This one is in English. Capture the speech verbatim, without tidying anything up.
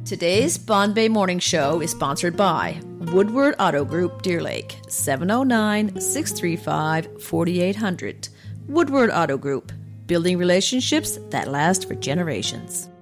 Today's Bond Bay Morning Show is sponsored by Woodward Auto Group, Deer Lake, seven oh nine, six three five, four eight zero zero. Woodward Auto Group, building relationships that last for generations.